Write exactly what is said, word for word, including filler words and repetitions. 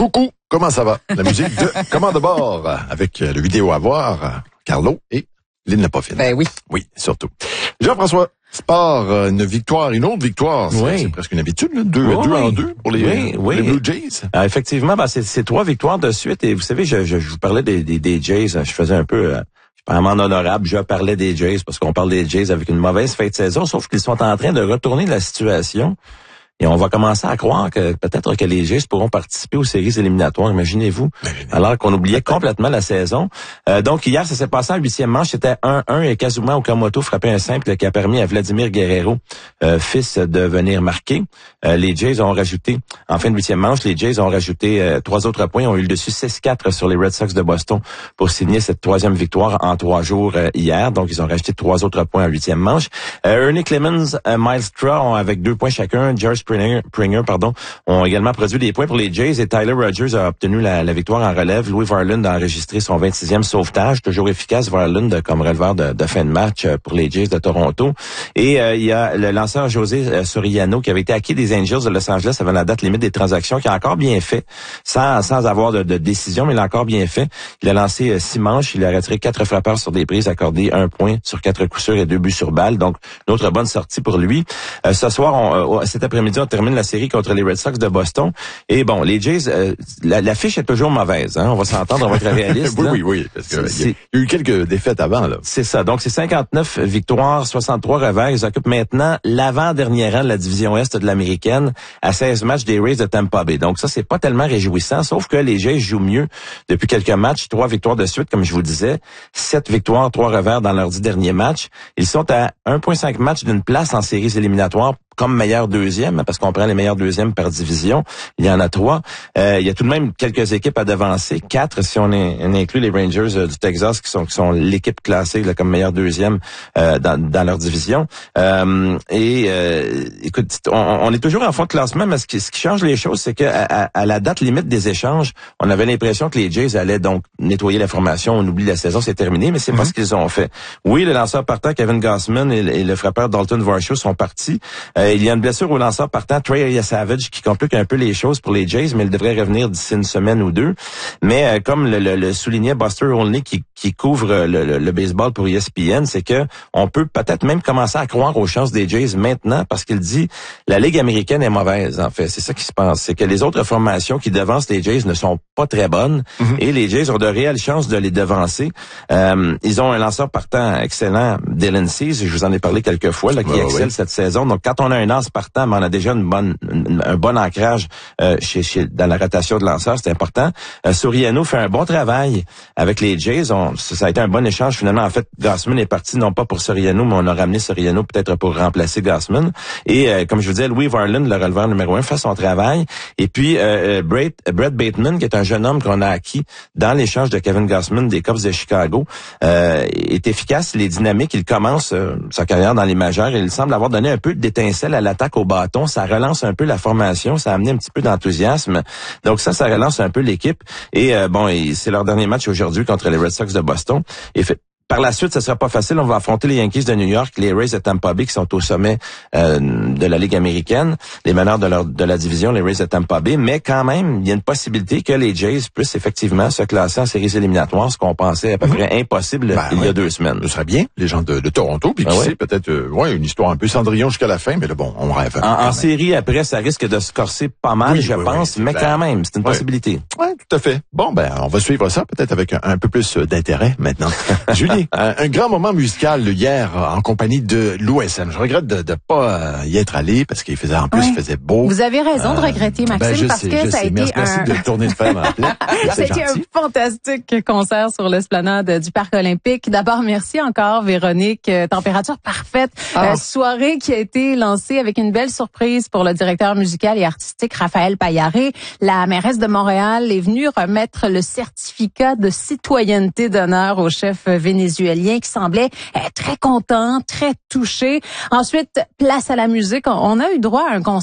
Coucou, comment ça va? La musique de Commande de bord avec le vidéo à voir, Carlo et Lynn Lepoffin. Ben oui. Oui, surtout. Jean-François, sport, une victoire, une autre victoire. C'est, oui. c'est presque une habitude, là. Deux, oui, deux oui. en deux pour les, oui, pour oui. les Blue Jays. Ah, effectivement, ben, c'est, c'est trois victoires de suite. Et vous savez, je, je, je vous parlais des, des, des Jays. Je faisais un peu... Euh, je suis vraiment honorable. Je parlais des Jays parce qu'on parle des Jays avec une mauvaise fin de saison, sauf qu'ils sont en train de retourner la situation. Et on va commencer à croire que peut-être que les Jays pourront participer aux séries éliminatoires, imaginez-vous, alors qu'on oubliait complètement la saison. Euh, donc hier, ça s'est passé en huitième manche, c'était un un et Kazuma Okamoto frappait un simple qui a permis à Vladimir Guerrero, euh, fils, de venir marquer. Euh, les Jays ont rajouté, en fin de huitième manche, les Jays ont rajouté euh, trois autres points, ont eu le dessus six quatre sur les Red Sox de Boston pour signer cette troisième victoire en trois jours euh, hier. Donc ils ont rajouté trois autres points en huitième manche. Euh, Ernie Clemens, euh, Miles Straw ont avec deux points chacun, George Springer, Springer pardon, ont également produit des points pour les Jays et Tyler Rogers a obtenu la, la victoire en relève. Louis Varland a enregistré son vingt-sixième sauvetage, toujours efficace Varland comme releveur de, de fin de match pour les Jays de Toronto. Et euh, il y a le lanceur José euh, Soriano qui avait été acquis des Angels de Los Angeles avant la date limite des transactions, qui a encore bien fait, sans, sans avoir de, de décision, mais il a encore bien fait. Il a lancé euh, six manches, il a retiré quatre frappeurs sur des prises, accordé un point sur quatre coups sûrs et deux buts sur balle. Donc, une autre bonne sortie pour lui. Euh, ce soir, on, euh, cet après-midi, on termine la série contre les Red Sox de Boston. Et bon, les Jays, euh, la, la fiche est toujours mauvaise. Hein? On va s'entendre, on va être réaliste. oui, là. oui, oui. Parce que il y, y a eu quelques défaites avant, là. C'est ça. Donc, c'est cinquante-neuf victoires, soixante-trois revers. Ils occupent maintenant l'avant-dernier rang de la division Est de l'Américaine à seize matchs des Rays de Tampa Bay. Donc, ça, c'est pas tellement réjouissant, sauf que les Jays jouent mieux depuis quelques matchs. Trois victoires de suite, comme je vous le disais. Sept victoires, trois revers dans leurs dix derniers matchs. Ils sont à un virgule cinq matchs d'une place en séries éliminatoires comme meilleur deuxième, parce qu'on prend les meilleurs deuxièmes par division. Il y en a trois. Euh, il y a tout de même quelques équipes à devancer. Quatre, si on, est, on inclut les Rangers euh, du Texas, qui sont qui sont l'équipe classée là, comme meilleur deuxième euh, dans, dans leur division. Euh, et euh, écoute, on, on est toujours en fond de classement, mais ce qui, ce qui change les choses, c'est qu'à à, à la date limite des échanges, on avait l'impression que les Jays allaient donc nettoyer la formation, on oublie la saison, c'est terminé, mais c'est mm-hmm. pas ce qu'ils ont fait. Oui, le lanceur partant, Kevin Gausman, et, et le frappeur Dalton Varsho sont partis. Euh, il y a une blessure au lanceur partant, Trey Savage, qui complique un peu les choses pour les Jays, mais il devrait revenir d'ici une semaine ou deux. Mais euh, comme le, le, le soulignait Buster Olney, qui, qui couvre le, le, le baseball pour E S P N, c'est que on peut peut-être même commencer à croire aux chances des Jays maintenant, parce qu'il dit la Ligue américaine est mauvaise, en fait. C'est ça qui se passe. C'est que les autres formations qui devancent les Jays ne sont pas très bonnes, mm-hmm. et les Jays ont de réelles chances de les devancer. Euh, ils ont un lanceur partant excellent, Dylan Cease, je vous en ai parlé quelques fois, là, qui ouais, excelle ouais. cette saison. Donc, quand on a un lance partant, mais on a déjà une bonne, une, un bon ancrage euh, chez, chez, dans la rotation de lanceurs, c'est important. Euh, Soriano fait un bon travail avec les Jays. On, ça a été un bon échange. Finalement, en fait, Gausman est parti non pas pour Soriano, mais on a ramené Soriano peut-être pour remplacer Gausman. Et euh, comme je vous disais, Louis Varland, le releveur numéro un, fait son travail. Et puis, euh, Brett, Brett Bateman, qui est un jeune homme qu'on a acquis dans l'échange de Kevin Gausman des Cubs de Chicago, euh, est efficace. Il est dynamique. Il commence euh, sa carrière dans les majeures et il semble avoir donné un peu d'étincelle à l'attaque au bâton. Ça relance un peu la formation, ça a amené un petit peu d'enthousiasme. Donc ça, ça relance un peu l'équipe. Et euh, bon, et c'est leur dernier match aujourd'hui contre les Red Sox de Boston. Et fait, par la suite, ce sera pas facile. On va affronter les Yankees de New York, les Rays de Tampa Bay qui sont au sommet euh, de la Ligue américaine, les meneurs de, leur, de la division, les Rays de Tampa Bay. Mais quand même, il y a une possibilité que les Jays puissent effectivement se classer en séries éliminatoires, ce qu'on pensait à peu près impossible ben, il y a ouais. deux semaines. Ce serait bien, les gens de, de Toronto. Puis ben qui ouais. sait, peut-être euh, ouais, une histoire un peu Cendrillon jusqu'à la fin, mais là, bon, on rêve. En, en série, après, ça risque de se corser pas mal, oui, je oui, pense, oui, mais clair. Quand même, c'est une ouais. possibilité. Oui, tout à fait. Bon, ben, on va suivre ça peut-être avec un, un peu plus d'intérêt maintenant. Julie, un, un grand moment musical hier en compagnie de l'O S M. Je regrette de ne pas y être allé parce qu'il faisait en plus, oui. il faisait beau. Vous avez raison de regretter, Maxime, ben, je parce sais, que je ça a sais. été merci, un... merci de tourner le fer en plein. Ça a été un fantastique concert sur l'esplanade du Parc olympique. D'abord, merci encore, Véronique. Température parfaite. Ah. Euh, soirée qui a été lancée avec une belle surprise pour le directeur musical et artistique Raphaël Payaré. La mairesse de Montréal est venue remettre le certificat de citoyenneté d'honneur au chef vénézuélien qui semblait être très content, très touché. Ensuite, place à la musique. On a eu droit à un concert